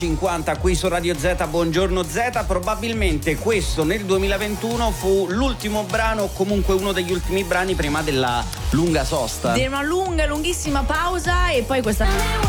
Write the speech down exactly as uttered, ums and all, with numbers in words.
cinquanta qui su Radio Z, buongiorno Z. Probabilmente questo nel duemilaventuno fu l'ultimo brano, o comunque uno degli ultimi brani prima della lunga sosta. Di una lunga, lunghissima pausa e poi questa